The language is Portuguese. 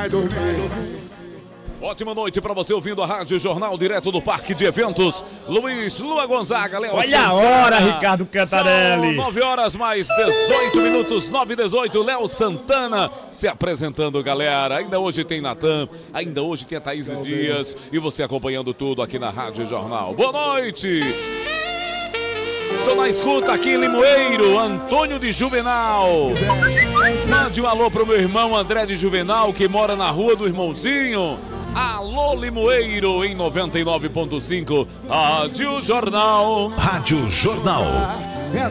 vai dormir. Ótima noite para você ouvindo a Rádio Jornal direto do Parque de Eventos. Luiz, Lua Gonzaga, Léo Olha Santana. a hora, Ricardo Cantarelli. São 9 horas mais 18 minutos, 9h18, Léo Santana se apresentando, galera. Ainda hoje tem Natan, ainda hoje tem a Thaís Dias e você acompanhando tudo aqui na Rádio Jornal. Boa noite. Estou na escuta aqui em Limoeiro, Antônio de Juvenal. Mande um alô pro meu irmão André de Juvenal, que mora na Rua do Irmãozinho. Alô Limoeiro em 99.5, Rádio Jornal. Rádio Jornal.